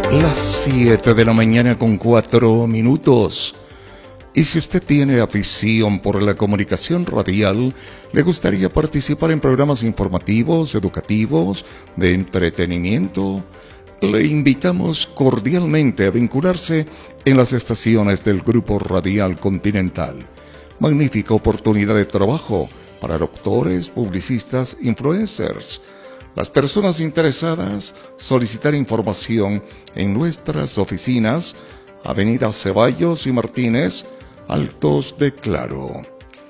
Las 7 de la mañana con 4 minutos. Y si usted tiene afición por la comunicación radial, le gustaría participar en programas informativos, educativos, de entretenimiento, le invitamos cordialmente a vincularse en las estaciones del Grupo Radial Continental. Magnífica oportunidad de trabajo para doctores, publicistas, influencers. Las personas interesadas solicitar información en nuestras oficinas, Avenida Ceballos y Martínez, Altos de Claro.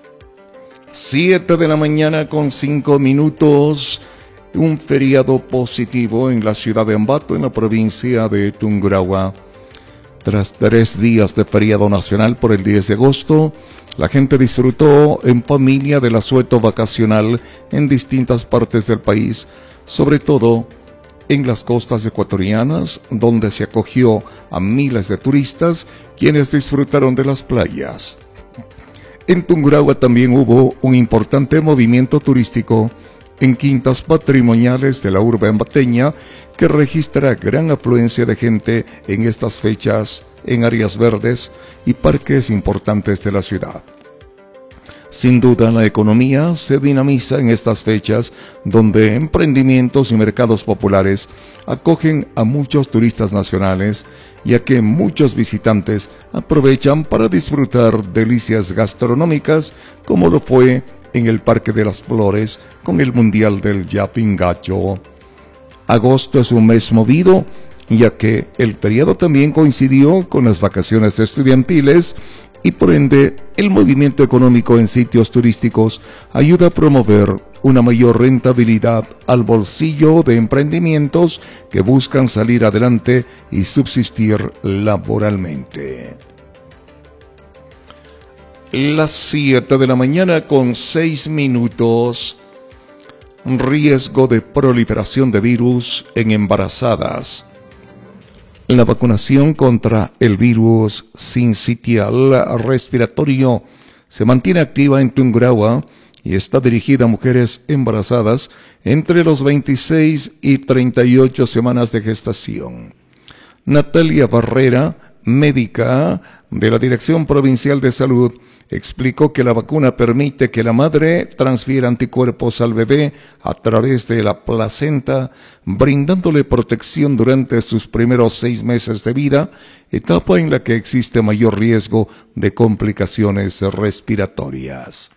7 de la mañana con 5 minutos. Un feriado positivo en la ciudad de Ambato, en la provincia de Tungurahua. Tras 3 días de feriado nacional por el 10 de agosto, la gente disfrutó en familia del asueto vacacional en distintas partes del país, sobre todo en las costas ecuatorianas, donde se acogió a miles de turistas quienes disfrutaron de las playas. En Tungurahua también hubo un importante movimiento turístico en quintas patrimoniales de la urbe ambateña, que registra gran afluencia de gente en estas fechas en áreas verdes y parques importantes de la ciudad. Sin duda, la economía se dinamiza en estas fechas, donde emprendimientos y mercados populares acogen a muchos turistas nacionales, ya que muchos visitantes aprovechan para disfrutar delicias gastronómicas, como lo fue en el Parque de las Flores con el Mundial del Yapingacho. Agosto es un mes movido, ya que el feriado también coincidió con las vacaciones estudiantiles y por ende el movimiento económico en sitios turísticos ayuda a promover una mayor rentabilidad al bolsillo de emprendimientos que buscan salir adelante y subsistir laboralmente. Las 7 de la mañana con 6 minutos. Riesgo de proliferación de virus en embarazadas. La vacunación contra el virus sincitial respiratorio se mantiene activa en Tungurahua y está dirigida a mujeres embarazadas entre los 26 y 38 semanas de gestación. Natalia Barrera, médica de la Dirección Provincial de Salud, explicó que la vacuna permite que la madre transfiera anticuerpos al bebé a través de la placenta, brindándole protección durante sus primeros 6 meses de vida, etapa en la que existe mayor riesgo de complicaciones respiratorias.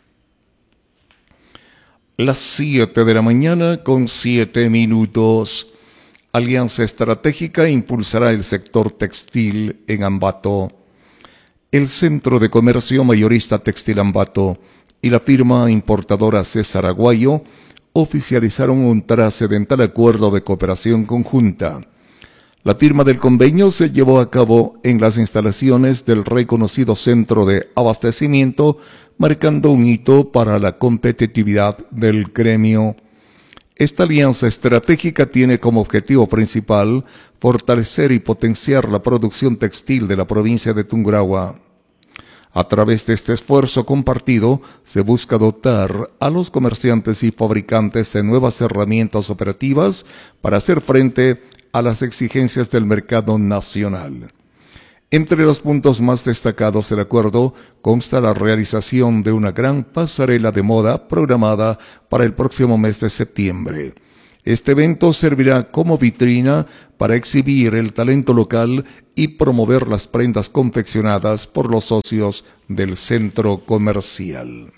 Las 7 de la mañana con 7 minutos. Alianza Estratégica impulsará el sector textil en Ambato. El Centro de Comercio Mayorista Textil Ambato y la firma importadora César Aguayo oficializaron un trascendental acuerdo de cooperación conjunta. La firma del convenio se llevó a cabo en las instalaciones del reconocido centro de abastecimiento, marcando un hito para la competitividad del gremio. Esta alianza estratégica tiene como objetivo principal fortalecer y potenciar la producción textil de la provincia de Tungurahua. A través de este esfuerzo compartido, se busca dotar a los comerciantes y fabricantes de nuevas herramientas operativas para hacer frente a las exigencias del mercado nacional. Entre los puntos más destacados del acuerdo consta la realización de una gran pasarela de moda programada para el próximo mes de septiembre. Este evento servirá como vitrina para exhibir el talento local y promover las prendas confeccionadas por los socios del centro comercial.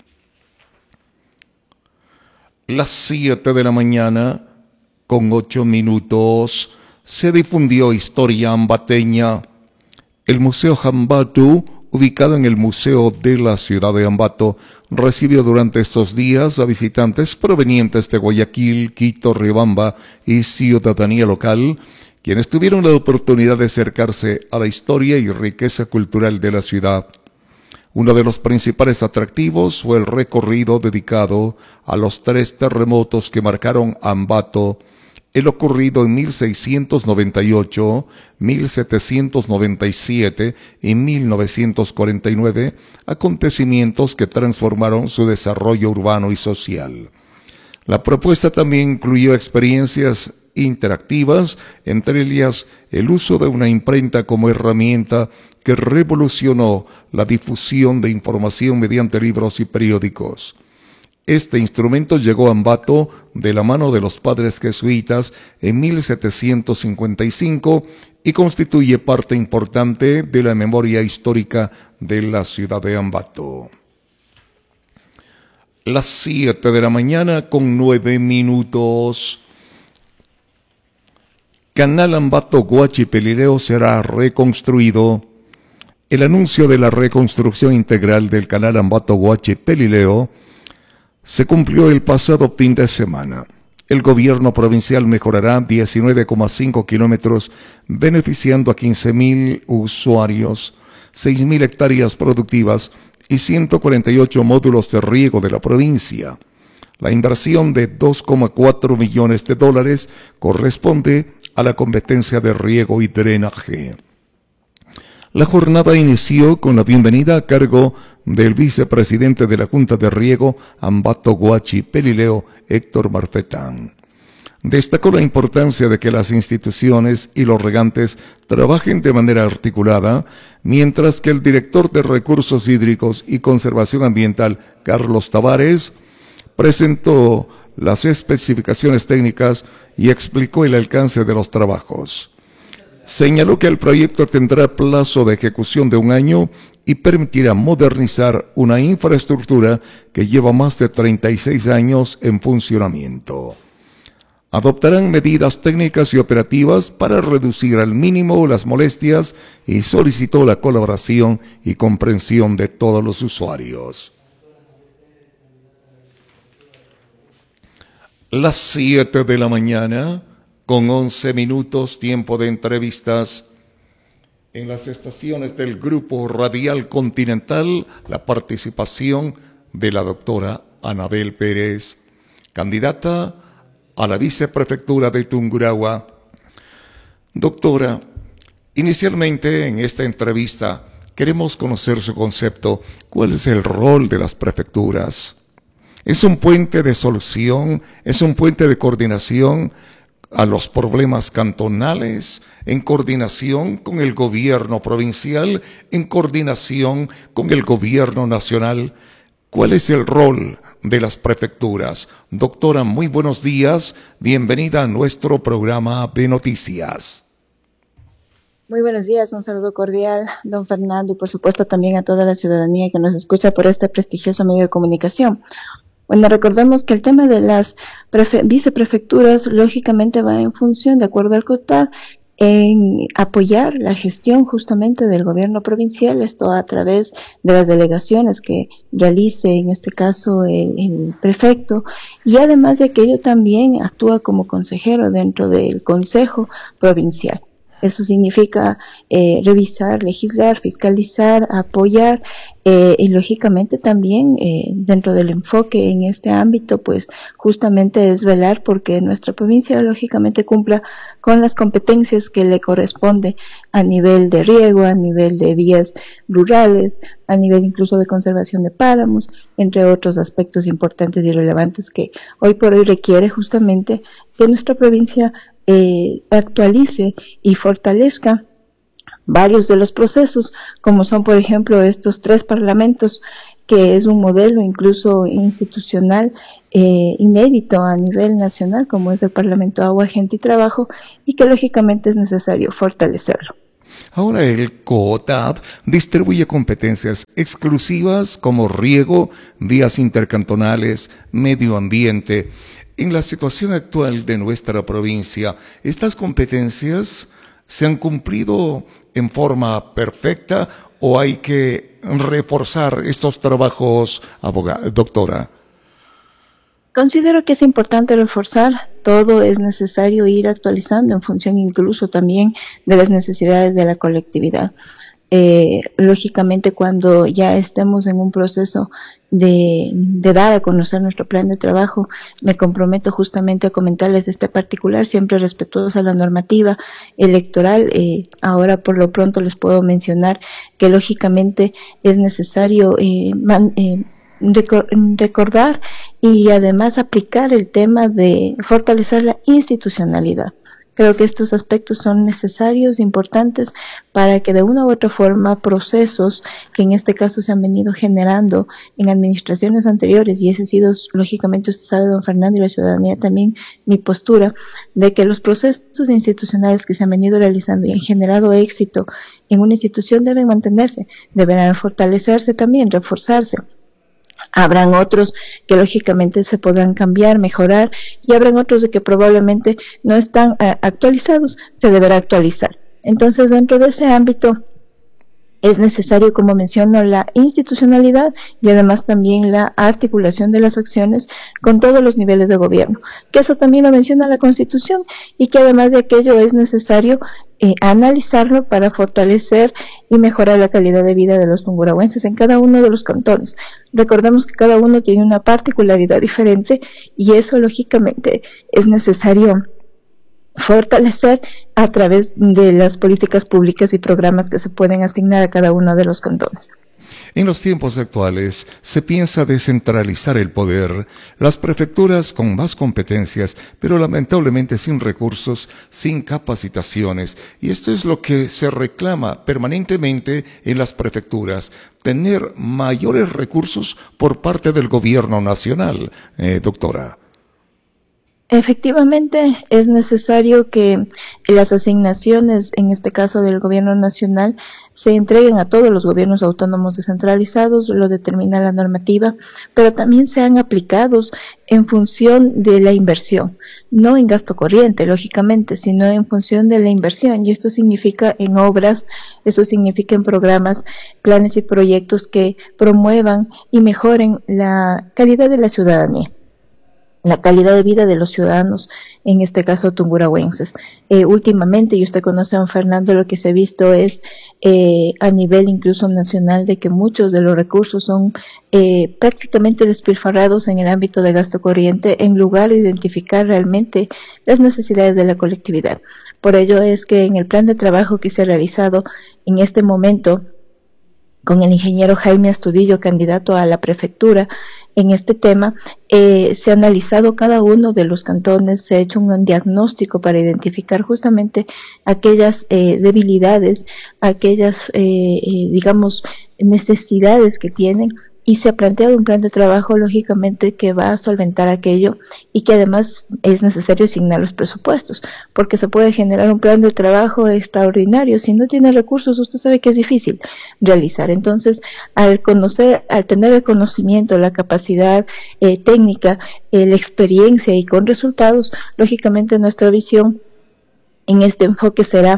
Las 7 de la mañana con 8 minutos se difundió Historia Ambateña. El Museo Hambatu, ubicado en el Museo de la Ciudad de Ambato, recibió durante estos días a visitantes provenientes de Guayaquil, Quito, Riobamba y ciudadanía local, quienes tuvieron la oportunidad de acercarse a la historia y riqueza cultural de la ciudad. Uno de los principales atractivos fue el recorrido dedicado a los 3 terremotos que marcaron Ambato, el ocurrido en 1698, 1797 y 1949, acontecimientos que transformaron su desarrollo urbano y social. La propuesta también incluyó experiencias interactivas, entre ellas el uso de una imprenta como herramienta que revolucionó la difusión de información mediante libros y periódicos. Este instrumento llegó a Ambato de la mano de los padres jesuitas en 1755 y constituye parte importante de la memoria histórica de la ciudad de Ambato. Las 7 de la mañana con 9 minutos. Canal Ambato-Huachi-Pelileo será reconstruido. El anuncio de la reconstrucción integral del canal Ambato-Huachi-Pelileo se cumplió el pasado fin de semana. El gobierno provincial mejorará 19,5 kilómetros, beneficiando a 15.000 usuarios, 6.000 hectáreas productivas y 148 módulos de riego de la provincia. La inversión de $2,4 millones corresponde a la competencia de riego y drenaje. La jornada inició con la bienvenida a cargo del vicepresidente de la Junta de Riego Ambato-Huachi-Pelileo, Héctor Marfetán. Destacó la importancia de que las instituciones y los regantes trabajen de manera articulada, mientras que el director de Recursos Hídricos y Conservación Ambiental, Carlos Tavares, presentó las especificaciones técnicas y explicó el alcance de los trabajos. Señaló que el proyecto tendrá plazo de ejecución de 1 año y permitirá modernizar una infraestructura que lleva más de 36 años en funcionamiento. Adoptarán medidas técnicas y operativas para reducir al mínimo las molestias y solicitó la colaboración y comprensión de todos los usuarios. Las 7 de la mañana, con 11 minutos, tiempo de entrevistas. En las estaciones del Grupo Radial Continental, la participación de la doctora Anabel Pérez, candidata a la viceprefectura de Tungurahua. Doctora, inicialmente en esta entrevista queremos conocer su concepto. ¿Cuál es el rol de las prefecturas? ¿Es un puente de solución? ¿Es un puente de coordinación a los problemas cantonales, en coordinación con el gobierno provincial, en coordinación con el gobierno nacional? ¿Cuál es el rol de las prefecturas? Doctora, muy buenos días. Bienvenida a nuestro programa de noticias. Muy buenos días, un saludo cordial, don Fernando, y por supuesto también a toda la ciudadanía que nos escucha por este prestigioso medio de comunicación. Bueno, recordemos que el tema de las viceprefecturas lógicamente va en función, de acuerdo al COTAD, en apoyar la gestión justamente del gobierno provincial, esto a través de las delegaciones que realice en este caso el prefecto, y además de aquello también actúa como consejero dentro del Consejo Provincial. Eso significa revisar, legislar, fiscalizar, apoyar y lógicamente también dentro del enfoque en este ámbito, pues justamente es velar porque nuestra provincia lógicamente cumpla con las competencias que le corresponde a nivel de riego, a nivel de vías rurales, a nivel incluso de conservación de páramos, entre otros aspectos importantes y relevantes que hoy por hoy requiere justamente que nuestra provincia actualice y fortalezca varios de los procesos, como son por ejemplo estos 3 parlamentos, que es un modelo incluso institucional inédito a nivel nacional, como es el Parlamento Agua, Gente y Trabajo, y que lógicamente es necesario fortalecerlo. Ahora el COTAD distribuye competencias exclusivas como riego, vías intercantonales, medio ambiente. En la situación actual de nuestra provincia, ¿estas competencias se han cumplido en forma perfecta o hay que reforzar estos trabajos, doctora? Considero que es importante reforzar, todo es necesario ir actualizando en función incluso también de las necesidades de la colectividad. Lógicamente cuando ya estemos en un proceso de dar a conocer nuestro plan de trabajo, me comprometo justamente a comentarles este particular, siempre respetuoso a la normativa electoral. Ahora por lo pronto les puedo mencionar que lógicamente es necesario recordar y además aplicar el tema de fortalecer la institucionalidad. Creo que estos aspectos son necesarios, importantes, para que de una u otra forma procesos que en este caso se han venido generando en administraciones anteriores, y ese ha sido, lógicamente, usted sabe, don Fernando, y la ciudadanía también, mi postura, de que los procesos institucionales que se han venido realizando y han generado éxito en una institución deben mantenerse, deberán fortalecerse también, reforzarse. Habrán otros que lógicamente se podrán cambiar, mejorar, y habrán otros de que probablemente no están actualizados, se deberá actualizar. Entonces, dentro de ese ámbito es necesario, como menciono, la institucionalidad y además también la articulación de las acciones con todos los niveles de gobierno, que eso también lo menciona la Constitución, y que además de aquello es necesario analizarlo para fortalecer y mejorar la calidad de vida de los tungurahuenses en cada uno de los cantones. Recordemos que cada uno tiene una particularidad diferente, y eso lógicamente es necesario fortalecer a través de las políticas públicas y programas que se pueden asignar a cada uno de los cantones. En los tiempos actuales se piensa descentralizar el poder, las prefecturas con más competencias, pero lamentablemente sin recursos, sin capacitaciones. Y esto es lo que se reclama permanentemente en las prefecturas, tener mayores recursos por parte del gobierno nacional, doctora. Efectivamente, es necesario que las asignaciones, en este caso del gobierno nacional, se entreguen a todos los gobiernos autónomos descentralizados, lo determina la normativa, pero también sean aplicados en función de la inversión, no en gasto corriente, lógicamente, sino en función de la inversión, y esto significa en obras, eso significa en programas, planes y proyectos que promuevan y mejoren la calidad de la ciudadanía, la calidad de vida de los ciudadanos, en este caso tungurahuenses. Últimamente, y usted conoce a don Fernando, lo que se ha visto es a nivel incluso nacional, de que muchos de los recursos son prácticamente despilfarrados en el ámbito de gasto corriente, en lugar de identificar realmente las necesidades de la colectividad. Por ello es que en el plan de trabajo que se ha realizado en este momento con el ingeniero Jaime Astudillo, candidato a la prefectura, en este tema, se ha analizado cada uno de los cantones, se ha hecho un diagnóstico para identificar justamente aquellas debilidades, aquellas, digamos, necesidades que tienen, y se ha planteado un plan de trabajo, lógicamente, que va a solventar aquello, y que además es necesario asignar los presupuestos, porque se puede generar un plan de trabajo extraordinario. Si no tiene recursos, usted sabe que es difícil realizar. Entonces, al tener el conocimiento, la capacidad técnica, la experiencia y con resultados, lógicamente nuestra visión en este enfoque será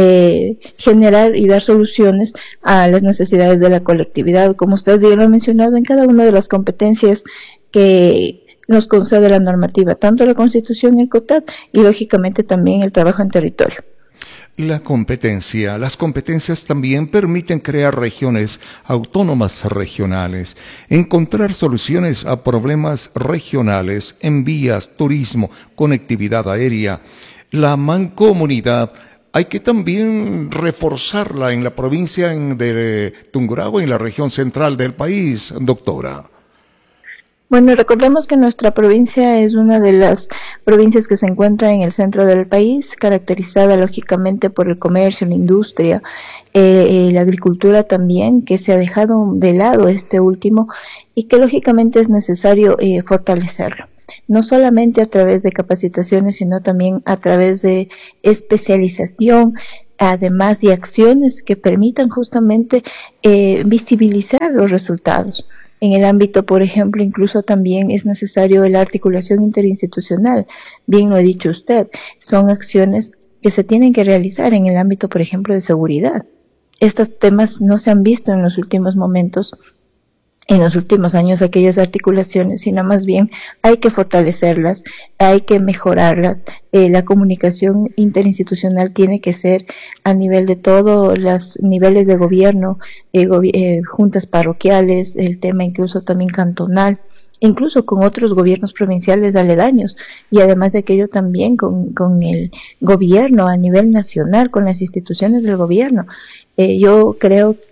generar y dar soluciones a las necesidades de la colectividad, como usted bien lo ha mencionado, en cada una de las competencias que nos concede la normativa, tanto la Constitución y el COTAD, y lógicamente también el trabajo en territorio. Las competencias también permiten crear regiones autónomas regionales, encontrar soluciones a problemas regionales en vías, turismo, conectividad aérea. La mancomunidad hay que también reforzarla en la provincia de Tungurahua, en la región central del país, doctora. Bueno, recordemos que nuestra provincia es una de las provincias que se encuentra en el centro del país, caracterizada lógicamente por el comercio, la industria, la agricultura también, que se ha dejado de lado este último, y que lógicamente es necesario fortalecerlo. No solamente a través de capacitaciones, sino también a través de especialización, además de acciones que permitan justamente visibilizar los resultados. En el ámbito, por ejemplo, incluso también es necesario la articulación interinstitucional. Bien lo ha dicho usted, son acciones que se tienen que realizar en el ámbito, por ejemplo, de seguridad. Estos temas no se han visto en los últimos momentos, en los últimos años, aquellas articulaciones, sino más bien hay que fortalecerlas, hay que mejorarlas. La comunicación interinstitucional tiene que ser a nivel de todos los niveles de gobierno, juntas parroquiales, el tema incluso también cantonal, incluso con otros gobiernos provinciales aledaños, y además de aquello también con el gobierno a nivel nacional, con las instituciones del gobierno. Yo creo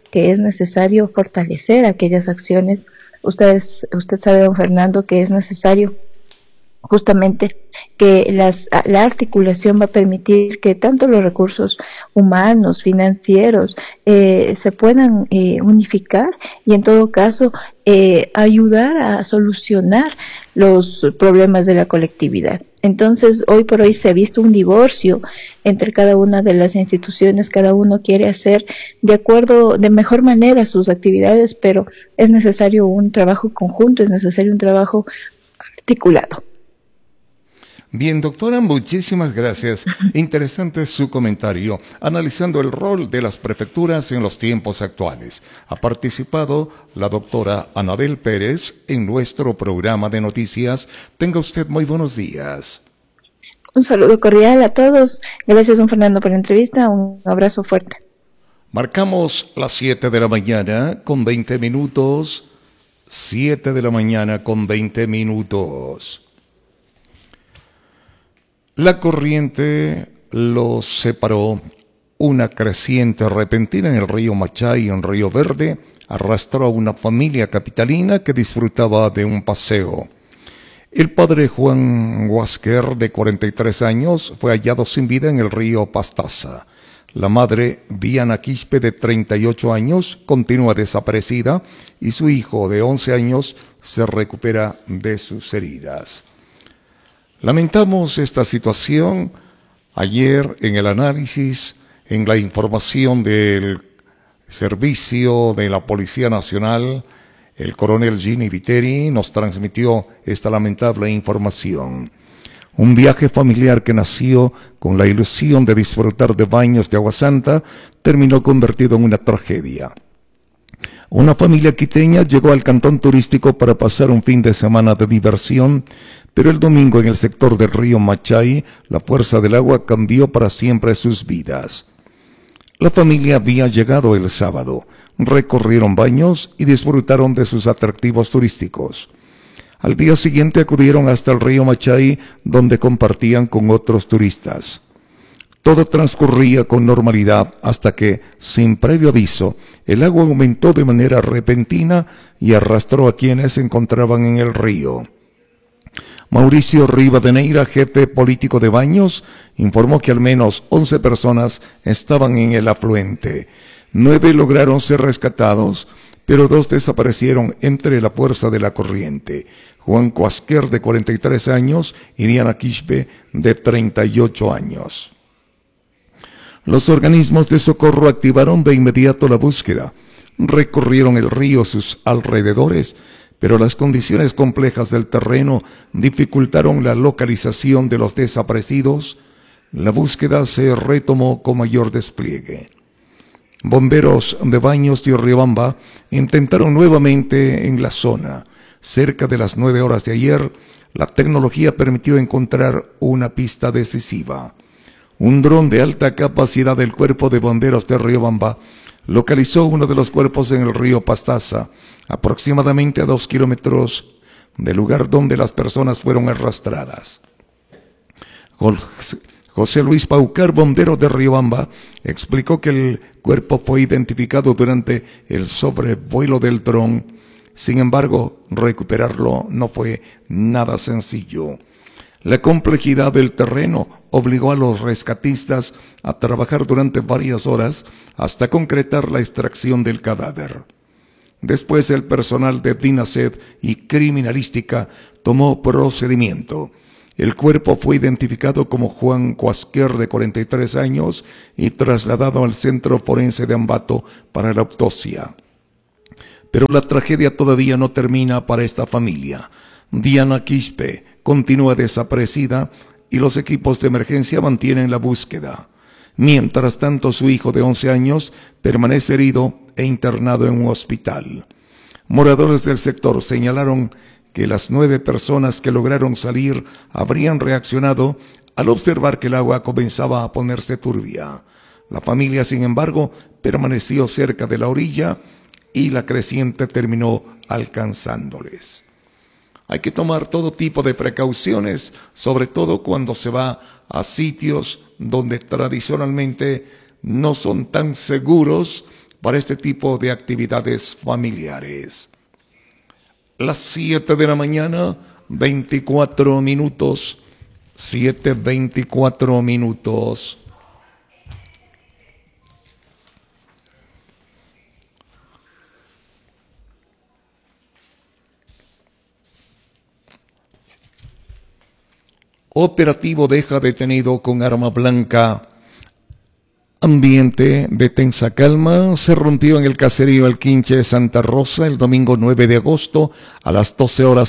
que es necesario fortalecer aquellas acciones. Usted sabe, don Fernando, que es necesario justamente que la articulación va a permitir que tanto los recursos humanos, financieros, se puedan unificar y en todo caso ayudar a solucionar los problemas de la colectividad. Entonces, hoy por hoy se ha visto un divorcio entre cada una de las instituciones, cada uno quiere hacer de mejor manera sus actividades, pero es necesario un trabajo conjunto, es necesario un trabajo articulado. Bien, doctora, muchísimas gracias. Interesante su comentario, analizando el rol de las prefecturas en los tiempos actuales. Ha participado la doctora Anabel Pérez en nuestro programa de noticias. Tenga usted muy buenos días. Un saludo cordial a todos. Gracias, don Fernando, por la entrevista. Un abrazo fuerte. Marcamos las 7 de la mañana con 20 minutos. 7 de la mañana con 20 minutos. La corriente los separó. Una creciente repentina en el río Machay, en Río Verde, arrastró a una familia capitalina que disfrutaba de un paseo. El padre Juan Huásquer, de 43 años, fue hallado sin vida en el río Pastaza. La madre, Diana Quispe, de 38 años, continúa desaparecida y su hijo, de 11 años, se recupera de sus heridas. Lamentamos esta situación. Ayer en el análisis, en la información del servicio de la Policía Nacional, el coronel Gini Viteri nos transmitió esta lamentable información. Un viaje familiar que nació con la ilusión de disfrutar de baños de agua santa terminó convertido en una tragedia. Una familia quiteña llegó al cantón turístico para pasar un fin de semana de diversión, pero el domingo en el sector del río Machay, la fuerza del agua cambió para siempre sus vidas. La familia había llegado el sábado, recorrieron baños y disfrutaron de sus atractivos turísticos. Al día siguiente acudieron hasta el río Machay, donde compartían con otros turistas. Todo transcurría con normalidad hasta que, sin previo aviso, el agua aumentó de manera repentina y arrastró a quienes se encontraban en el río. Mauricio Rivadeneira, jefe político de Baños, informó que al menos 11 personas estaban en el afluente. 9 lograron ser rescatados, pero 2 desaparecieron entre la fuerza de la corriente. Juan Huásquer, de 43 años, y Diana Quispe, de 38 años. Los organismos de socorro activaron de inmediato la búsqueda. Recorrieron el río, sus alrededores, pero las condiciones complejas del terreno dificultaron la localización de los desaparecidos. La búsqueda se retomó con mayor despliegue. Bomberos de Baños de Riobamba intentaron nuevamente en la zona. Cerca de las 9 horas de ayer, la tecnología permitió encontrar una pista decisiva. Un dron de alta capacidad del Cuerpo de Bomberos de Riobamba localizó uno de los cuerpos en el río Pastaza, aproximadamente a 2 kilómetros del lugar donde las personas fueron arrastradas. José Luis Paucar, bombero de Riobamba, explicó que el cuerpo fue identificado durante el sobrevuelo del dron. Sin embargo, recuperarlo no fue nada sencillo. La complejidad del terreno obligó a los rescatistas a trabajar durante varias horas hasta concretar la extracción del cadáver. Después el personal de DINASED y Criminalística tomó procedimiento. El cuerpo fue identificado como Juan Huásquer, de 43 años, y trasladado al Centro Forense de Ambato para la autopsia. Pero la tragedia todavía no termina para esta familia. Diana Quispe continúa desaparecida y los equipos de emergencia mantienen la búsqueda. Mientras tanto, su hijo de 11 años permanece herido e internado en un hospital. Moradores del sector señalaron que las 9 personas que lograron salir habrían reaccionado al observar que el agua comenzaba a ponerse turbia. La familia, sin embargo, permaneció cerca de la orilla y la creciente terminó alcanzándoles. Hay que tomar todo tipo de precauciones, sobre todo cuando se va a sitios donde tradicionalmente no son tan seguros para este tipo de actividades familiares. Las 7 de la mañana, 24 minutos, 7:24 minutos. Operativo deja detenido con arma blanca. Ambiente de tensa calma se rompió en el caserío El Quinche de Santa Rosa el domingo 9 de agosto a las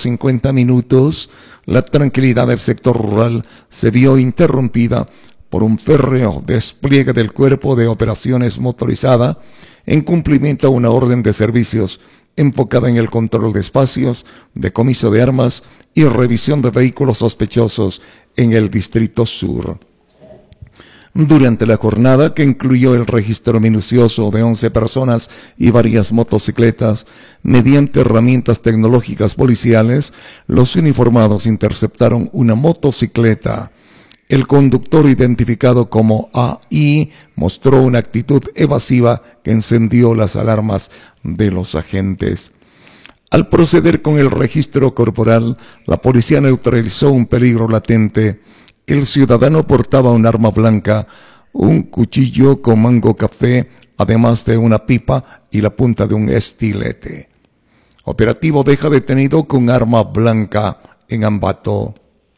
12:50. La tranquilidad del sector rural se vio interrumpida por un férreo despliegue del Cuerpo de Operaciones Motorizada en cumplimiento a una orden de servicios enfocada en el control de espacios, decomiso de armas y revisión de vehículos sospechosos en el Distrito Sur. Durante la jornada, que incluyó el registro minucioso de 11 personas y varias motocicletas, mediante herramientas tecnológicas policiales, los uniformados interceptaron una motocicleta. El conductor, identificado como AI, mostró una actitud evasiva que encendió las alarmas de los agentes. Al proceder con el registro corporal, la policía neutralizó un peligro latente. El ciudadano portaba un arma blanca, un cuchillo con mango café, además de una pipa y la punta de un estilete. Operativo deja detenido con arma blanca en Ambato.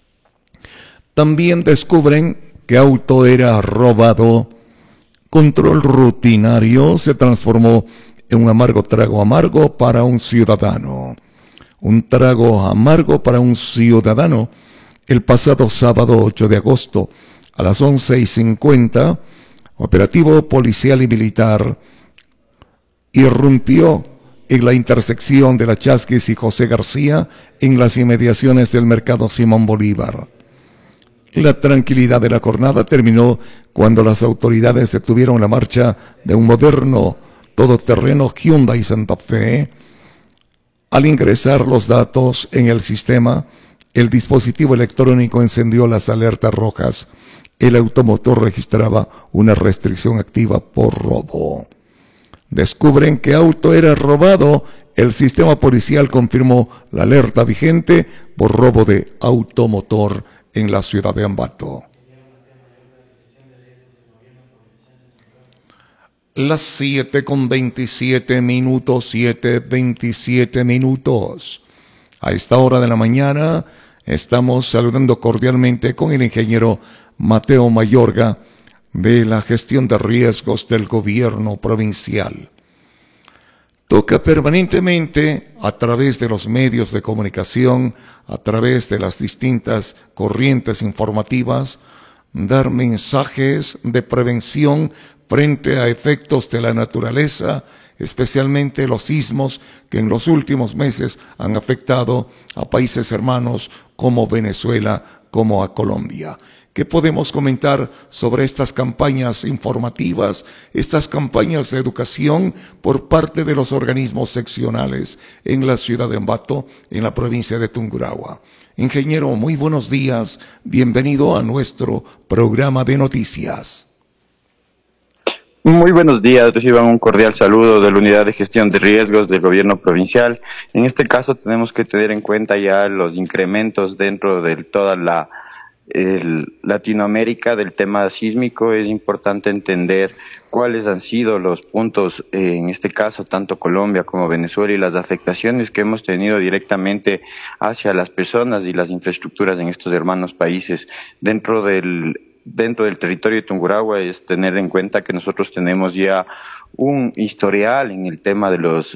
También descubren que auto era robado. Control rutinario se transformó en un amargo trago amargo para un ciudadano. Un trago amargo para un ciudadano. El pasado sábado 8 de agosto, a las 11:50, operativo policial y militar irrumpió en la intersección de la Chasquis y José García en las inmediaciones del mercado Simón Bolívar. La tranquilidad de la jornada terminó cuando las autoridades detuvieron la marcha de un moderno todoterreno Hyundai Santa Fe. Al ingresar los datos en el sistema, el dispositivo electrónico encendió las alertas rojas. El automotor registraba una restricción activa por robo. Descubren que auto era robado. El sistema policial confirmó la alerta vigente por robo de automotor en la ciudad de Ambato. Las 7:27 minutos, 7:27 minutos. A esta hora de la mañana estamos saludando cordialmente con el ingeniero Mateo Mayorga de la gestión de riesgos del gobierno provincial. Toca permanentemente a través de los medios de comunicación, a través de las distintas corrientes informativas, dar mensajes de prevención frente a efectos de la naturaleza, especialmente los sismos que en los últimos meses han afectado a países hermanos como Venezuela, como a Colombia. ¿Qué podemos comentar sobre estas campañas informativas, estas campañas de educación por parte de los organismos seccionales en la ciudad de Ambato, en la provincia de Tungurahua? Ingeniero, muy buenos días. Bienvenido a nuestro programa de noticias. Muy buenos días, reciban un cordial saludo de la Unidad de Gestión de Riesgos del Gobierno Provincial. En este caso tenemos que tener en cuenta ya los incrementos dentro de toda Latinoamérica del tema sísmico. Es importante entender cuáles han sido los puntos, en este caso tanto Colombia como Venezuela, y las afectaciones que hemos tenido directamente hacia las personas y las infraestructuras en estos hermanos países. Dentro del territorio de Tungurahua es tener en cuenta que nosotros tenemos ya un historial en el tema de los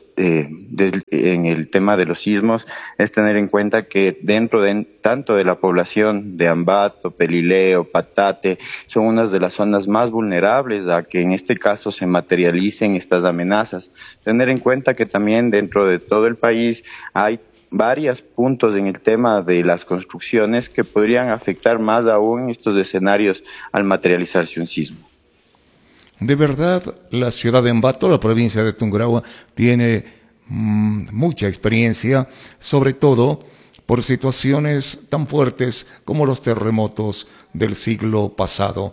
sismos. Es tener en cuenta que tanto de la población de Ambato, Pelileo, Patate, son unas de las zonas más vulnerables a que en este caso se materialicen estas amenazas. Tener en cuenta que también dentro de todo el país hay varios puntos en el tema de las construcciones que podrían afectar más aún estos escenarios al materializarse un sismo. De verdad, la ciudad de Ambato, la provincia de Tungurahua, tiene mucha experiencia, sobre todo por situaciones tan fuertes como los terremotos del siglo pasado.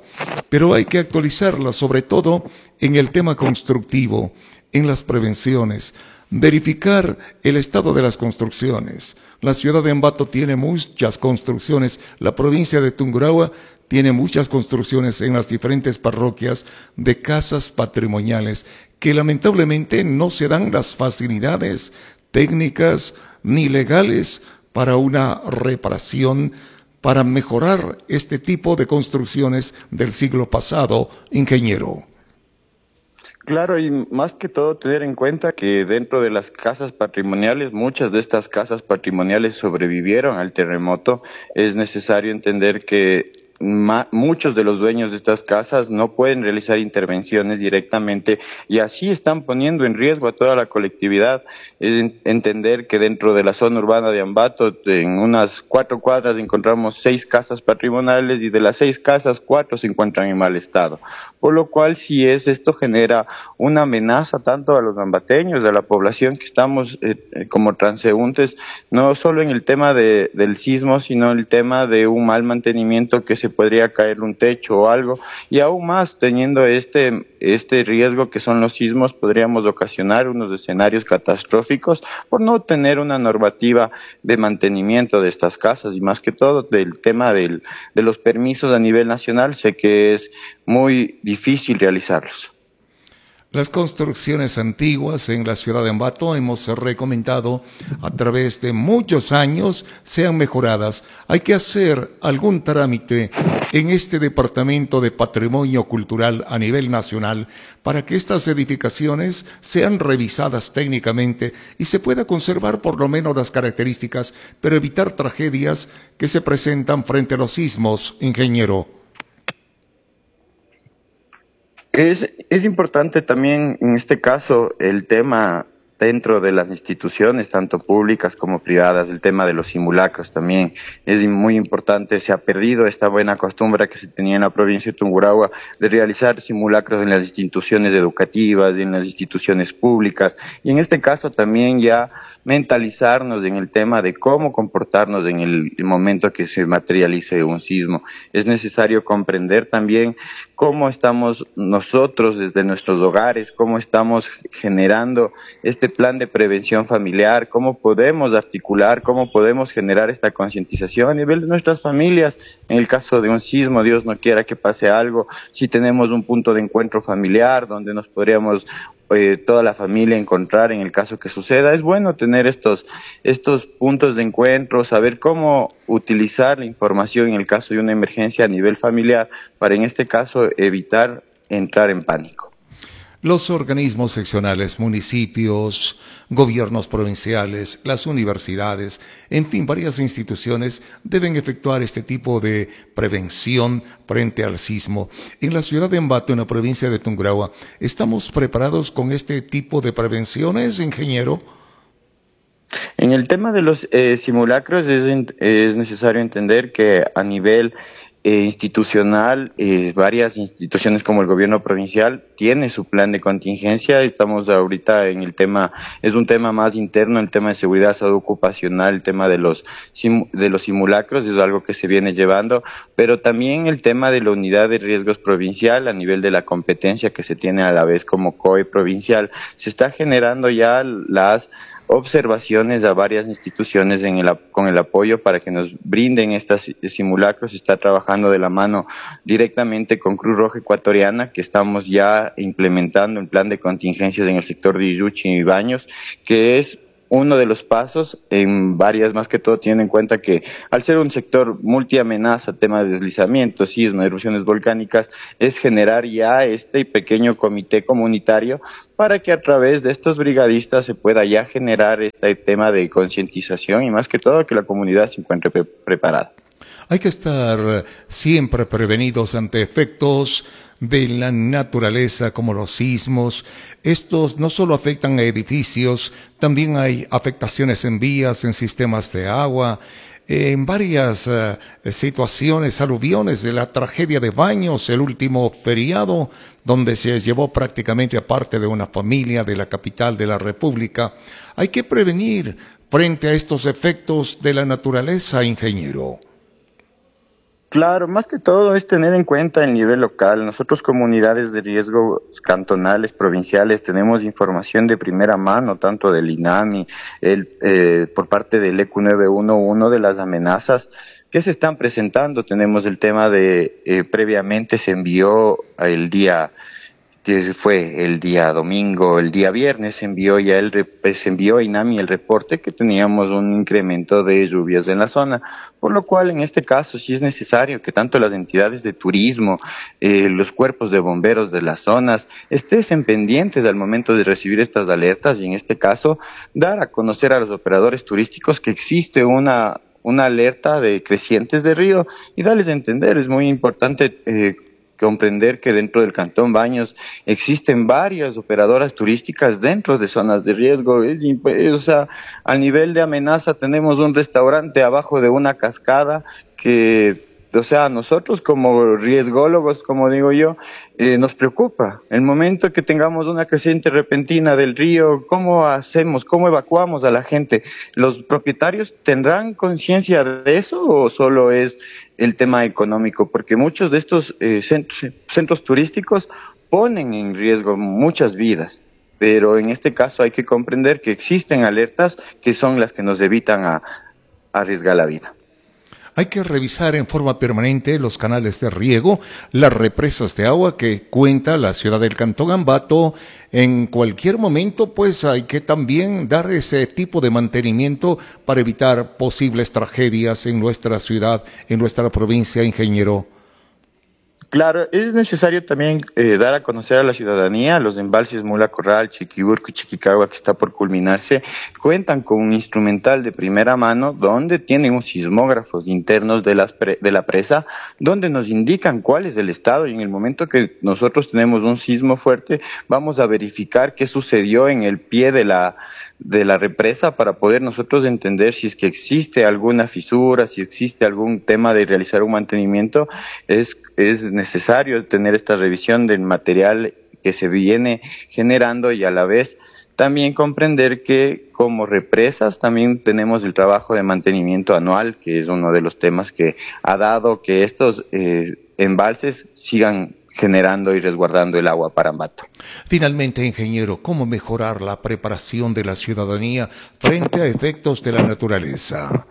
pero hay que actualizarla, sobre todo en el tema constructivo, en las prevenciones, verificar el estado de las construcciones. La ciudad de Ambato tiene muchas construcciones, la provincia de Tungurahua tiene muchas construcciones en las diferentes parroquias de casas patrimoniales que lamentablemente no se dan las facilidades técnicas ni legales para una reparación, para mejorar este tipo de construcciones del siglo pasado, ingeniero. Claro, y más que todo tener en cuenta que dentro de las casas patrimoniales, muchas de estas casas patrimoniales sobrevivieron al terremoto. Es necesario entender que muchos de los dueños de estas casas no pueden realizar intervenciones directamente y así están poniendo en riesgo a toda la colectividad. Es entender que dentro de la zona urbana de Ambato, en unas 4 cuadras encontramos 6 casas patrimoniales y de las 6 casas, 4 se encuentran en mal estado. Por lo cual, esto genera una amenaza tanto a los ambateños, a la población que estamos como transeúntes, no solo en el tema del sismo, sino en el tema de un mal mantenimiento, que se podría caer un techo o algo, y aún más teniendo este riesgo que son los sismos, podríamos ocasionar unos escenarios catastróficos por no tener una normativa de mantenimiento de estas casas, y más que todo del tema de los permisos a nivel nacional, sé que es muy difícil realizarlos. Las construcciones antiguas en la ciudad de Ambato hemos recomendado a través de muchos años sean mejoradas. Hay que hacer algún trámite en este Departamento de Patrimonio Cultural a nivel nacional para que estas edificaciones sean revisadas técnicamente y se pueda conservar por lo menos las características, pero evitar tragedias que se presentan frente a los sismos, ingeniero. Es importante también en este caso el tema dentro de las instituciones, tanto públicas como privadas, el tema de los simulacros también es muy importante. Se ha perdido esta buena costumbre que se tenía en la provincia de Tungurahua de realizar simulacros en las instituciones educativas y en las instituciones públicas, y en este caso también ya mentalizarnos en el tema de cómo comportarnos en el momento que se materialice un sismo. Es necesario comprender también cómo estamos nosotros desde nuestros hogares, cómo estamos generando este plan de prevención familiar, cómo podemos articular, cómo podemos generar esta concientización a nivel de nuestras familias. En el caso de un sismo, Dios no quiera que pase algo, si tenemos un punto de encuentro familiar donde nos podríamos toda la familia encontrar en el caso que suceda, es bueno tener estos puntos de encuentro, saber cómo utilizar la información en el caso de una emergencia a nivel familiar para, en este caso, evitar entrar en pánico. Los organismos seccionales, municipios, gobiernos provinciales, las universidades, en fin, varias instituciones deben efectuar este tipo de prevención frente al sismo. En la ciudad de Ambato, en la provincia de Tungurahua, ¿estamos preparados con este tipo de prevenciones, ingeniero? En el tema de los simulacros es necesario entender que a nivel institucional, varias instituciones como el gobierno provincial tiene su plan de contingencia. Estamos ahorita en el tema, es un tema más interno, el tema de seguridad, salud ocupacional, el tema de los simulacros es algo que se viene llevando, pero también el tema de la unidad de riesgos provincial a nivel de la competencia que se tiene a la vez como COE provincial. Se está generando ya las observaciones a varias instituciones con el apoyo para que nos brinden estos simulacros. Se está trabajando de la mano directamente con Cruz Roja Ecuatoriana, que estamos ya implementando el plan de contingencias en el sector de Iyuchi y Baños, que es uno de los pasos en varias, más que todo teniendo en cuenta que al ser un sector multiamenaza, temas de deslizamientos, sismos, erupciones volcánicas, es generar ya este pequeño comité comunitario para que a través de estos brigadistas se pueda ya generar este tema de concientización y más que todo que la comunidad se encuentre preparada. Hay que estar siempre prevenidos ante efectos de la naturaleza como los sismos. Estos no solo afectan a edificios, también hay afectaciones en vías, en sistemas de agua, en varias situaciones, aluviones de la tragedia de Baños, el último feriado, donde se llevó prácticamente a parte de una familia de la capital de la República. Hay que prevenir frente a estos efectos de la naturaleza, ingeniero. Claro, más que todo es tener en cuenta el nivel local. Nosotros, comunidades de riesgo cantonales, provinciales, tenemos información de primera mano, tanto del INAMI, por parte del EQ 911, de las amenazas que se están presentando. Tenemos el tema de, previamente se envió el día, que fue el día domingo, el día viernes, se envió a INAMI el reporte que teníamos un incremento de lluvias en la zona, por lo cual en este caso sí es necesario que tanto las entidades de turismo, los cuerpos de bomberos de las zonas, estén pendientes al momento de recibir estas alertas, y en este caso dar a conocer a los operadores turísticos que existe una alerta de crecientes de río, y darles a entender. Es muy importante comprender que dentro del Cantón Baños existen varias operadoras turísticas dentro de zonas de riesgo. O sea, a nivel de amenaza tenemos un restaurante abajo de una cascada que, o sea, nosotros como riesgólogos, como digo yo, nos preocupa. El momento que tengamos una creciente repentina del río, ¿cómo hacemos? ¿Cómo evacuamos a la gente? ¿Los propietarios tendrán conciencia de eso o solo es el tema económico? Porque muchos de estos centros turísticos ponen en riesgo muchas vidas, pero en este caso hay que comprender que existen alertas que son las que nos evitan a arriesgar la vida. Hay que revisar en forma permanente los canales de riego, las represas de agua que cuenta la ciudad del Cantón Ambato. En cualquier momento, pues hay que también dar ese tipo de mantenimiento para evitar posibles tragedias en nuestra ciudad, en nuestra provincia, ingeniero. Claro, es necesario también dar a conocer a la ciudadanía los embalses Mula Corral, Chiquiburco y Chiquicagua, que está por culminarse, cuentan con un instrumental de primera mano donde tienen un sismógrafos internos de la presa, donde nos indican cuál es el estado, y en el momento que nosotros tenemos un sismo fuerte vamos a verificar qué sucedió en el pie de la represa para poder nosotros entender si es que existe alguna fisura, si existe algún tema de realizar un mantenimiento. Es necesario tener esta revisión del material que se viene generando, y a la vez también comprender que como represas también tenemos el trabajo de mantenimiento anual, que es uno de los temas que ha dado que estos embalses sigan generando y resguardando el agua para Ambato. Finalmente, ingeniero, ¿cómo mejorar la preparación de la ciudadanía frente a efectos de la naturaleza?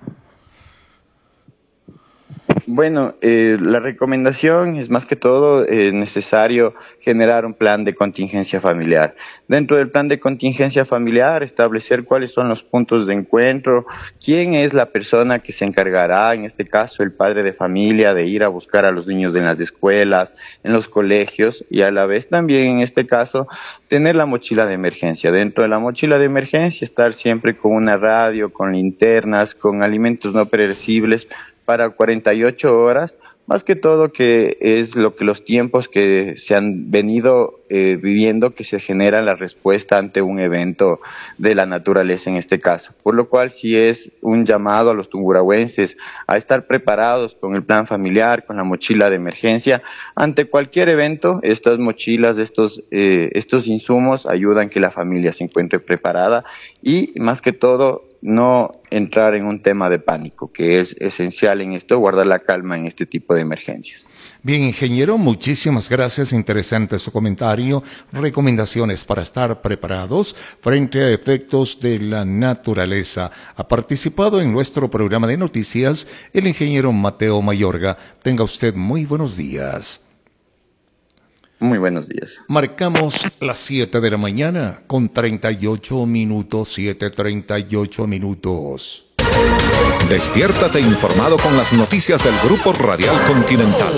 Bueno, la recomendación es más que todo necesario generar un plan de contingencia familiar. Dentro del plan de contingencia familiar, establecer cuáles son los puntos de encuentro, quién es la persona que se encargará, en este caso el padre de familia, de ir a buscar a los niños en las escuelas, en los colegios, y a la vez también en este caso tener la mochila de emergencia. Dentro de la mochila de emergencia estar siempre con una radio, con linternas, con alimentos no perecibles para 48 horas, más que todo que es lo que los tiempos que se han venido viviendo, que se genera la respuesta ante un evento de la naturaleza en este caso. Por lo cual sí es un llamado a los tungurahuenses a estar preparados con el plan familiar, con la mochila de emergencia. Ante cualquier evento, estas mochilas, estos insumos ayudan a que la familia se encuentre preparada, y más que todo no entrar en un tema de pánico, que es esencial en esto, guardar la calma en este tipo de emergencias. Bien, ingeniero, muchísimas gracias. Interesante su comentario. Recomendaciones para estar preparados frente a efectos de la naturaleza. Ha participado en nuestro programa de noticias el ingeniero Mateo Mayorga. Tenga usted muy buenos días. Muy buenos días. Marcamos las 7 de la mañana con 38 minutos, 7:38 minutos. Despiértate informado con las noticias del Grupo Radial Continental.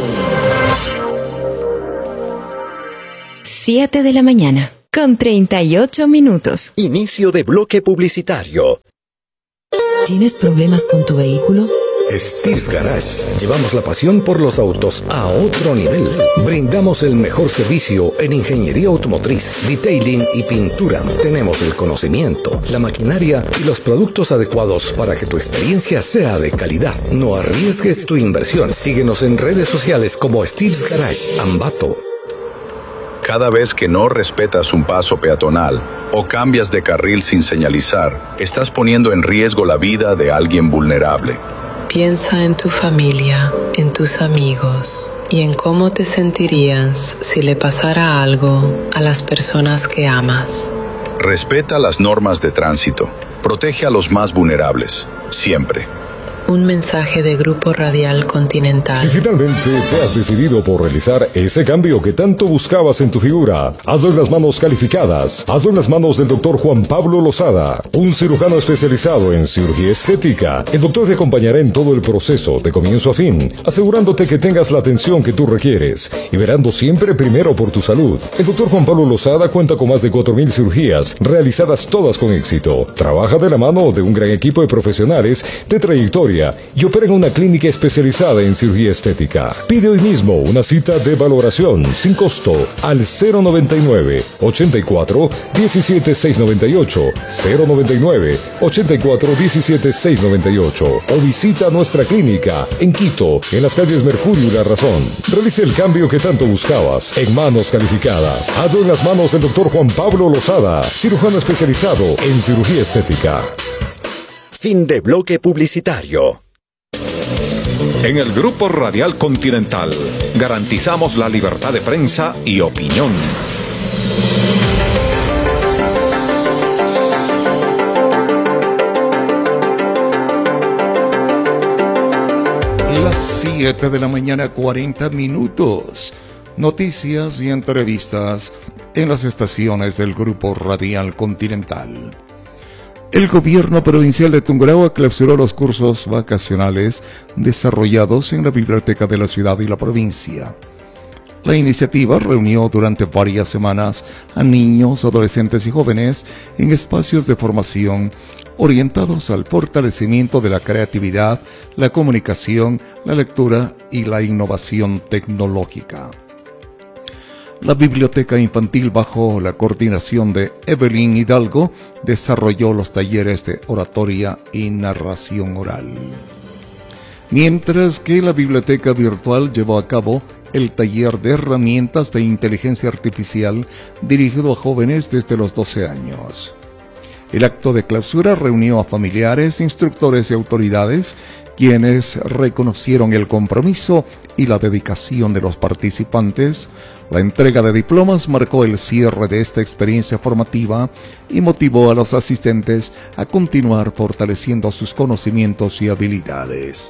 7 de la mañana con 38 minutos. Inicio de bloque publicitario. ¿Tienes problemas con tu vehículo? Steve's Garage. Llevamos la pasión por los autos a otro nivel. Brindamos el mejor servicio en ingeniería automotriz, detailing y pintura. Tenemos el conocimiento, la maquinaria y los productos adecuados para que tu experiencia sea de calidad. No arriesgues tu inversión. Síguenos en redes sociales como Steve's Garage Ambato. Cada vez que no respetas un paso peatonal o cambias de carril sin señalizar, estás poniendo en riesgo la vida de alguien vulnerable. Piensa en tu familia, en tus amigos y en cómo te sentirías si le pasara algo a las personas que amas. Respeta las normas de tránsito. Protege a los más vulnerables, siempre. Un mensaje de Grupo Radial Continental. Si finalmente te has decidido por realizar ese cambio que tanto buscabas en tu figura, hazlo en las manos calificadas. Hazlo en las manos del Dr. Juan Pablo Lozada, un cirujano especializado en cirugía estética. El doctor te acompañará en todo el proceso, de comienzo a fin, asegurándote que tengas la atención que tú requieres y verando siempre primero por tu salud. El Dr. Juan Pablo Lozada cuenta con más de 4,000 cirugías, realizadas todas con éxito. Trabaja de la mano de un gran equipo de profesionales de trayectoria y opera en una clínica especializada en cirugía estética. Pide hoy mismo una cita de valoración sin costo al 099 84 17 698 099 84 17 698 o visita nuestra clínica en Quito, en las calles Mercurio y La Razón. Realice el cambio que tanto buscabas en manos calificadas. Hazlo en las manos del Dr. Juan Pablo Lozada, cirujano especializado en cirugía estética. Fin de bloque publicitario. En el Grupo Radial Continental garantizamos la libertad de prensa y opinión. Las 7 de la mañana, 40 minutos. Noticias y entrevistas en las estaciones del Grupo Radial Continental. El gobierno provincial de Tungurahua clausuró los cursos vacacionales desarrollados en la biblioteca de la ciudad y la provincia. La iniciativa reunió durante varias semanas a niños, adolescentes y jóvenes en espacios de formación orientados al fortalecimiento de la creatividad, la comunicación, la lectura y la innovación tecnológica. La biblioteca infantil, bajo la coordinación de Evelyn Hidalgo, desarrolló los talleres de oratoria y narración oral. Mientras que la biblioteca virtual llevó a cabo el taller de herramientas de inteligencia artificial dirigido a jóvenes desde los 12 años. El acto de clausura reunió a familiares, instructores y autoridades, quienes reconocieron el compromiso y la dedicación de los participantes. La entrega de diplomas marcó el cierre de esta experiencia formativa y motivó a los asistentes a continuar fortaleciendo sus conocimientos y habilidades.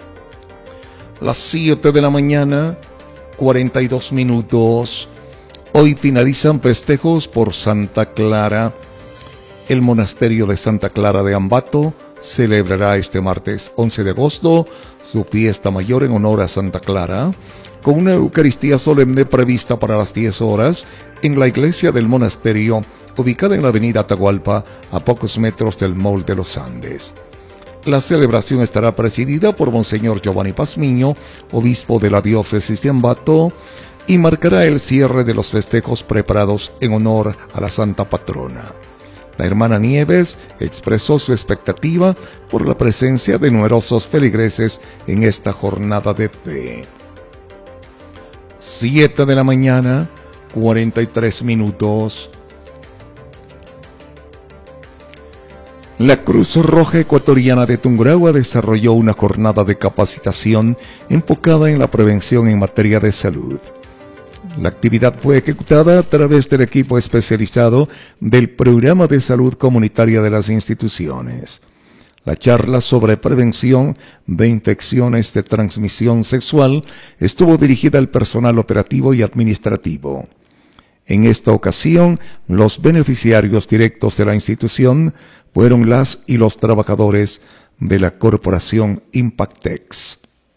Las 7 de la mañana, 42 minutos. Hoy finalizan festejos por Santa Clara. El monasterio de Santa Clara de Ambato celebrará este martes 11 de agosto su fiesta mayor en honor a Santa Clara, con una Eucaristía solemne prevista para las 10 horas en la iglesia del monasterio, ubicada en la avenida Atahualpa, a pocos metros del Mall de los Andes. La celebración estará presidida por Monseñor Giovanni Pazmiño, obispo de la diócesis de Ambato, y marcará el cierre de los festejos preparados en honor a la Santa Patrona. La hermana Nieves expresó su expectativa por la presencia de numerosos feligreses en esta jornada de fe. 7 de la mañana, 43 minutos. La Cruz Roja Ecuatoriana de Tungurahua desarrolló una jornada de capacitación enfocada en la prevención en materia de salud. La actividad fue ejecutada a través del equipo especializado del Programa de Salud Comunitaria de las instituciones. La charla sobre prevención de infecciones de transmisión sexual estuvo dirigida al personal operativo y administrativo. En esta ocasión, los beneficiarios directos de la institución fueron las y los trabajadores de la corporación Impactex.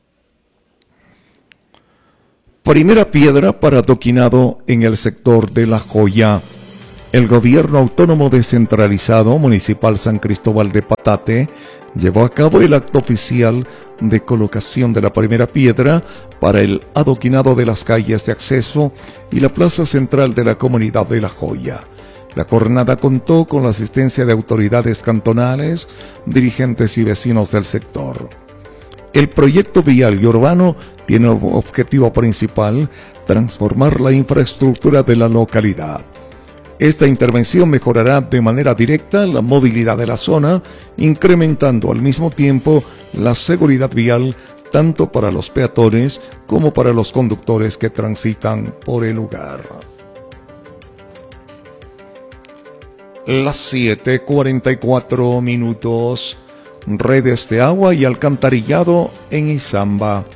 Primera piedra para adoquinado en el sector de La Joya. El Gobierno Autónomo Descentralizado Municipal San Cristóbal de Patate llevó a cabo el acto oficial de colocación de la primera piedra para el adoquinado de las calles de acceso y la plaza central de la comunidad de La Joya. La jornada contó con la asistencia de autoridades cantonales, dirigentes y vecinos del sector. El proyecto vial y urbano tiene como objetivo principal transformar la infraestructura de la localidad. Esta intervención mejorará de manera directa la movilidad de la zona, incrementando al mismo tiempo la seguridad vial tanto para los peatones como para los conductores que transitan por el lugar. Las 7:44 minutos. Redes de agua y alcantarillado en Izamba.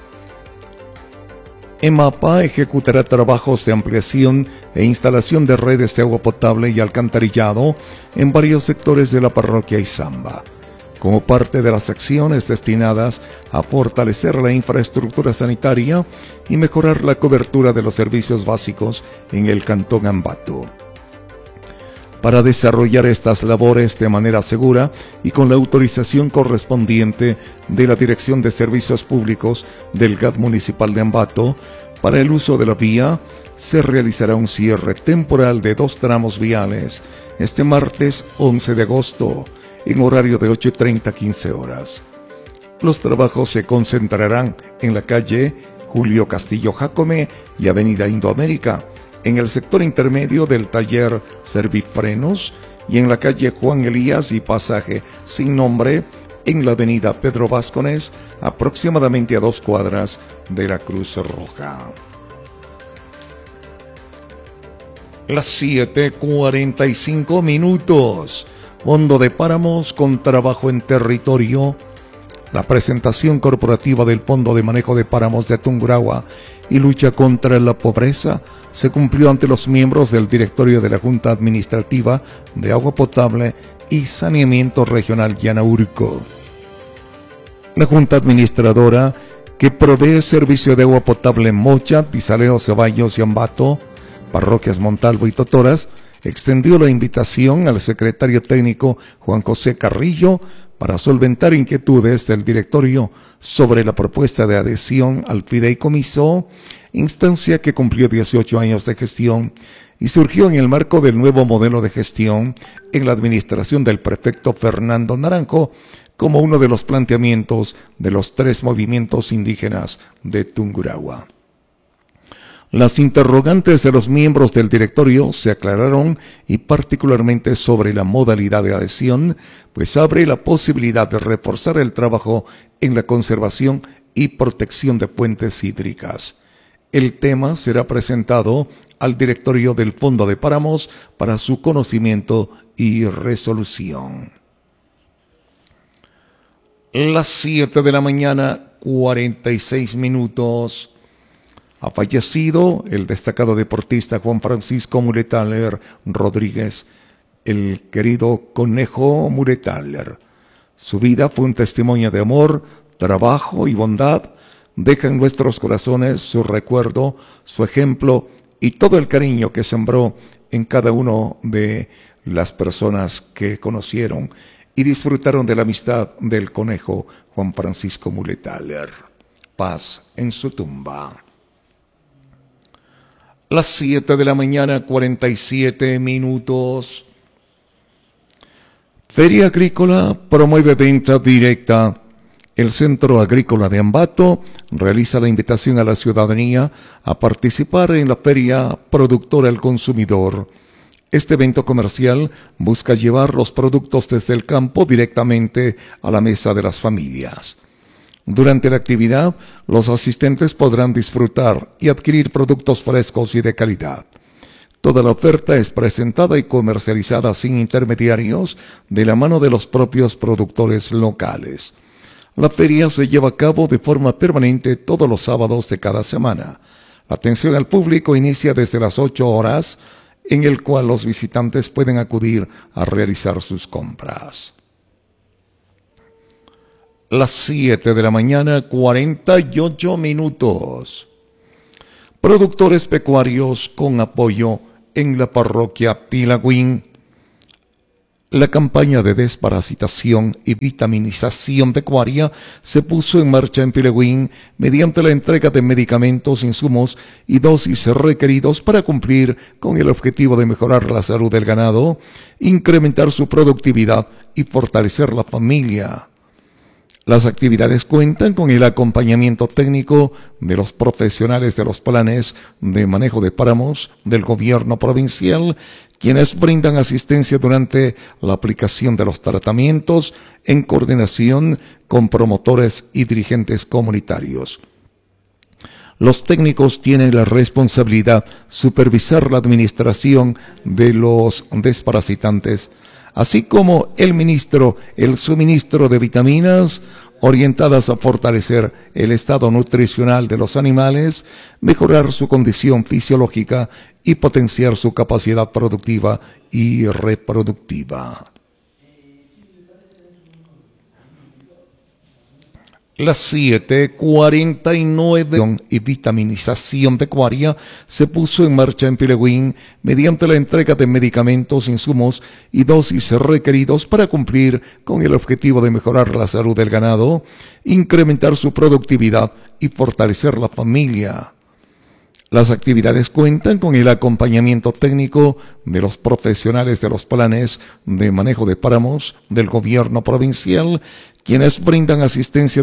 EMAPA ejecutará trabajos de ampliación e instalación de redes de agua potable y alcantarillado en varios sectores de la parroquia Izamba, como parte de las acciones destinadas a fortalecer la infraestructura sanitaria y mejorar la cobertura de los servicios básicos en el cantón Ambato. Para desarrollar estas labores de manera segura y con la autorización correspondiente de la Dirección de Servicios Públicos del GAT Municipal de Ambato, para el uso de la vía, se realizará un cierre temporal de 2 tramos viales este martes 11 de agosto, en horario de 8:30 a 15 horas. Los trabajos se concentrarán en la calle Julio Castillo Jácome y avenida Indoamérica, en el sector intermedio del taller Servifrenos y en la calle Juan Elías y pasaje sin nombre en la avenida Pedro Vázquez, aproximadamente a 2 cuadras de la Cruz Roja. Las 7:45 minutos. Fondo de Páramos con trabajo en territorio. La presentación corporativa del Fondo de Manejo de Páramos de Tungurahua y lucha contra la pobreza se cumplió ante los miembros del directorio de la Junta Administrativa de Agua Potable y Saneamiento Regional Llanaurco. La Junta Administradora, que provee servicio de agua potable en Mocha, Tizaleo, Ceballos y Ambato, parroquias Montalvo y Totoras, extendió la invitación al secretario técnico Juan José Carrillo para solventar inquietudes del directorio sobre la propuesta de adhesión al fideicomiso, instancia que cumplió 18 años de gestión y surgió en el marco del nuevo modelo de gestión en la administración del prefecto Fernando Naranjo, como uno de los planteamientos de los 3 movimientos indígenas de Tungurahua. Las interrogantes de los miembros del directorio se aclararon y particularmente sobre la modalidad de adhesión, pues abre la posibilidad de reforzar el trabajo en la conservación y protección de fuentes hídricas. El tema será presentado al directorio del Fondo de Páramos para su conocimiento y resolución. Las 7 de la mañana, 46 minutos. Ha fallecido el destacado deportista Juan Francisco Muretaler Rodríguez, el querido Conejo Muretaler. Su vida fue un testimonio de amor, trabajo y bondad. Deja en nuestros corazones su recuerdo, su ejemplo y todo el cariño que sembró en cada uno de las personas que conocieron y disfrutaron de la amistad del Conejo Juan Francisco Muretaler. Paz en su tumba. Las 7 de la mañana, 47 minutos. Feria Agrícola promueve venta directa. El Centro Agrícola de Ambato realiza la invitación a la ciudadanía a participar en la Feria Productora al Consumidor. Este evento comercial busca llevar los productos desde el campo directamente a la mesa de las familias. Durante la actividad, los asistentes podrán disfrutar y adquirir productos frescos y de calidad. Toda la oferta es presentada y comercializada sin intermediarios, de la mano de los propios productores locales. La feria se lleva a cabo de forma permanente todos los sábados de cada semana. La atención al público inicia desde las 8 horas, en el cual los visitantes pueden acudir a realizar sus compras. Las 7 de la mañana, 48 minutos. Productores pecuarios con apoyo en la parroquia Pilagüín. La campaña de desparasitación y vitaminización pecuaria se puso en marcha en Pilagüín mediante la entrega de medicamentos, insumos y dosis requeridos para cumplir con el objetivo de mejorar la salud del ganado, incrementar su productividad y fortalecer la familia. Las actividades cuentan con el acompañamiento técnico de los profesionales de los planes de manejo de páramos del gobierno provincial, quienes brindan asistencia durante la aplicación de los tratamientos en coordinación con promotores y dirigentes comunitarios. Los técnicos tienen la responsabilidad de supervisar la administración de los desparasitantes, así como el suministro de vitaminas orientadas a fortalecer el estado nutricional de los animales, mejorar su condición fisiológica y potenciar su capacidad productiva y reproductiva. Las 7:49 y vitaminización pecuaria se puso en marcha en Pilegüín mediante la entrega de medicamentos, insumos y dosis requeridos para cumplir con el objetivo de mejorar la salud del ganado, incrementar su productividad y fortalecer la familia. Las actividades cuentan con el acompañamiento técnico de los profesionales de los planes de manejo de páramos del gobierno provincial, quienes brindan asistencia